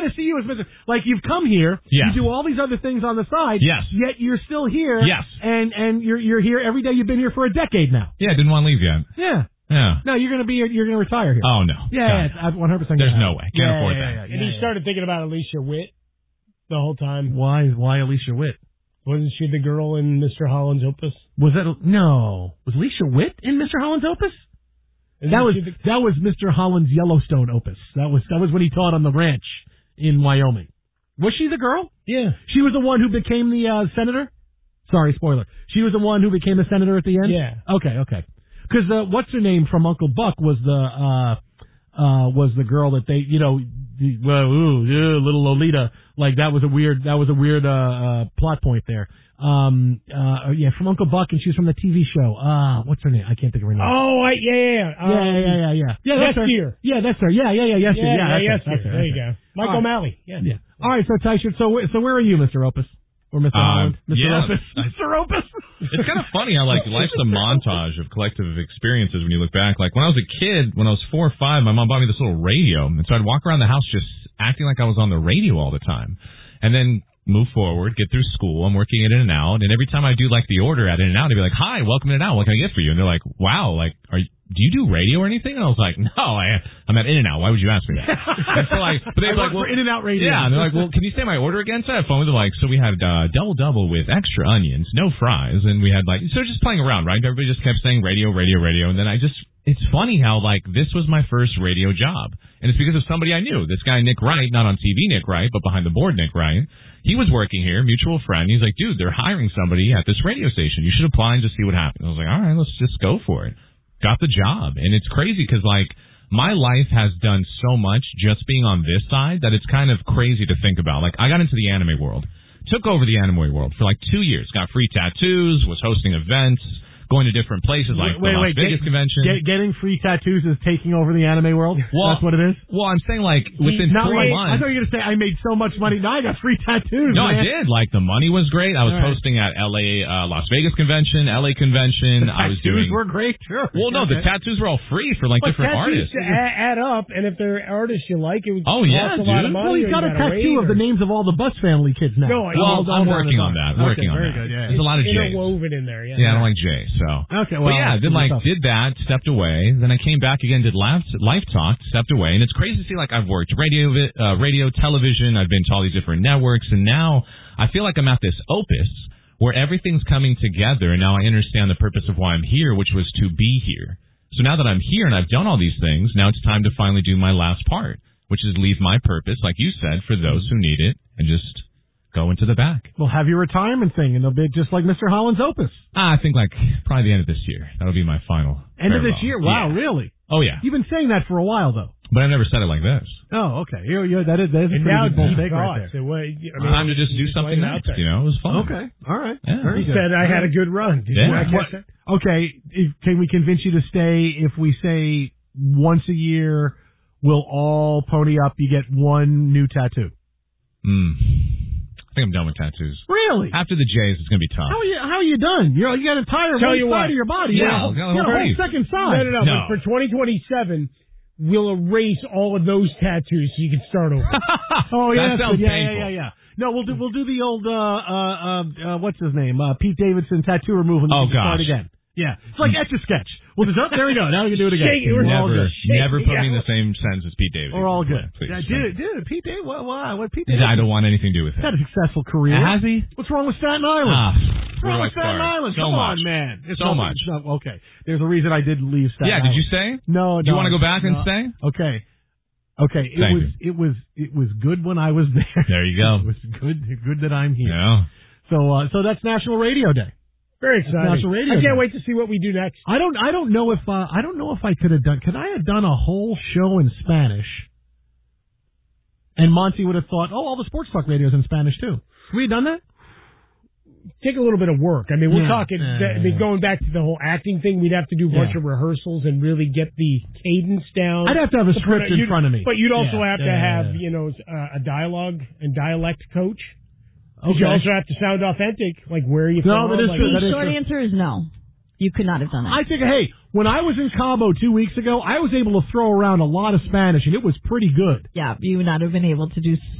to see you as Mr. Like, you've come here, Yes. you do all these other things on the side, Yes. yet you're still here, Yes. and you're here every day. You've been here for a decade now. Yeah, I didn't want to leave yet. Yeah. Yeah. No, you're gonna retire here. Oh, no. Yeah, God. 100%. There's no way. Can't afford that. And he started thinking about Alicia Witt the whole time. Why Alicia Witt? Wasn't she the girl in Mr. Holland's Opus? Was Alicia Witt in Mr. Holland's Opus? That was Mr. Holland's Yellowstone Opus. That was when he taught on the ranch in Wyoming. Was she the girl? Yeah. She was the one who became the senator? Sorry, spoiler. She was the one who became the senator at the end? Yeah. Okay. Because what's her name from Uncle Buck was the girl that they, little Lolita. Like that was a weird plot point there. From Uncle Buck, and she was from the TV show. What's her name? I can't think of her name. Oh, Yeah. That's her. Yeah, that's her. Yeah. Yes, there you go. Michael O'Malley. Yeah. All right, so Tyshirt, so where are you, Mr. Opus? Or Mr. Holland? Mr. Opus? Mr. Opus? It's kind of funny how, like, life's a montage of collective experiences when you look back. Like, when I was a kid, when I was 4 or 5, my mom bought me this little radio. And so I'd walk around the house just acting like I was on the radio all the time. And then move forward, get through school. I'm working at In-N-Out. And every time I do, like, the order at In-N-Out, they'd be like, hi, welcome to In-N-Out. What can I get for you? And they're like, wow, like, do you do radio or anything? And I was like, no, I'm at In-N-Out. Why would you ask me that? And so, like, but they were like, well, for In-N-Out radio. Yeah, and they're like, well, can you say my order again? So I had fun with them, like, so we had double with extra onions, no fries, and we had like, so just playing around, right? Everybody just kept saying radio, and then it's funny how, like, this was my first radio job, and it's because of somebody I knew. This guy Nick Wright, not on TV Nick Wright, but behind the board Nick Wright. He was working here, mutual friend. He's like, dude, they're hiring somebody at this radio station. You should apply and just see what happens. I was like, all right, let's just go for it. Got the job. And it's crazy because, like, my life has done so much just being on this side that it's kind of crazy to think about. Like, I got into the anime world, took over the anime world for like 2 years, got free tattoos, was hosting events, going to different places like the Las Vegas convention. Getting free tattoos is taking over the anime world? Well, that's what it is? Well, I'm saying, like, within 4 months. I thought you were going to say I made so much money. No, I got free tattoos. No, man. I did. Like, the money was great. I was posting at Las Vegas convention, LA convention. I was doing. Tattoos were great, sure. Well, no, the tattoos were all free for, like, different artists. Add up, and if they're artists you like, it would cost a lot of money. Well, he's got a tattoo of the names of all the Bus family kids now. No, I'm working on that. Working on that. Good, yeah. There's a lot of J's. Interwoven in there, yeah. Yeah, I don't like J, so. Okay, well. Yeah, did that, stepped away. Then I came back again, did Life Talk, stepped away. And it's crazy to see, like, I've worked radio, television, I've been to all these different networks, and now I feel like I'm at this opus where everything's coming together, and now I understand the purpose of why I'm here, which was to be here. So now that I'm here and I've done all these things, now it's time to finally do my last part, which is leave my purpose, like you said, for those who need it, and just go into the back. We'll have your retirement thing, and it'll be just like Mr. Holland's Opus. I think, like, probably the end of this year. That'll be my final. End of this year? Wow, really? Oh, yeah. You've been saying that for a while, though. But I never said it like this. Oh, okay. That is a pretty good bold take right there. So time to just do something next, you know? It was fun. Okay, all right. Yeah. He said I had a good run. Did you not catch that? Okay, can we convince you to stay if we say once a year we'll all pony up, you get one new tattoo? I think I'm done with tattoos. Really? After the J's, it's going to be tough. How are you done? You got a entire one side of your body. Yeah, you got a whole second side. No. But for 2027, we'll erase all of those tattoos so you can start over. That sounds painful. Yeah. No, we'll do the old what's his name? Pete Davidson tattoo removal. Oh, gosh. Start again. Yeah, it's like Etch-a-Sketch. Well, there we go. Now we can do it again. Never put me in the same sentence as Pete Davidson. We're all good. Please, Dude, Pete Davidson. What Pete Davidson? I don't want anything to do with him. He's had a successful career. Has he? What's wrong with Staten Island? What's wrong with Staten Island? Come on, man. It's so much. Okay. There's a reason I did leave Staten Island. Yeah, did you stay? No. Do you want to go back and stay? Okay. It was good when I was there. There you go. It was good that I'm here. Yeah. So that's National Radio Day. Very exciting. I can't wait to see what we do next. I don't know if I could have done. Could I have done a whole show in Spanish? And Monty would have thought, all the sports talk radios in Spanish too. Have we done that? Take a little bit of work. I mean, we're talking. Going back to the whole acting thing, we'd have to do a bunch of rehearsals and really get the cadence down. I'd have to have a script in front of me. But you'd also have to have a dialogue and dialect coach. Okay. You also have to sound authentic, like where are you from? No, that is true. The short answer is no. You could not have done that. I think, when I was in Cabo 2 weeks ago, I was able to throw around a lot of Spanish, and it was pretty good. Yeah, you would not have been able to do